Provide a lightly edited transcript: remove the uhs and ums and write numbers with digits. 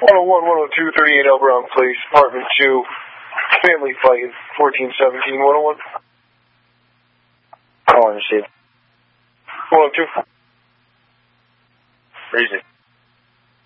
101, 102, 38 Elbron Place, Apartment 2, family fight, 1417, 101. Calling receive. 102. Reason.